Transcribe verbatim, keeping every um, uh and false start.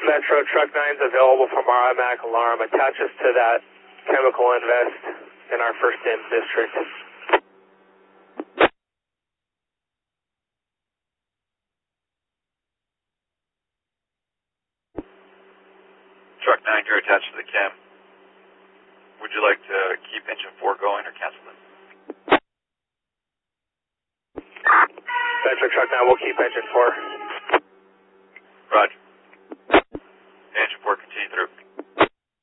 Metro Truck nine is available from our I MAC alarm. Attaches to that chemical invest in our first in district. Truck nine, you're attached to the chem. Would you like to keep engine four going or cancel it? Metro Truck nine will keep engine four.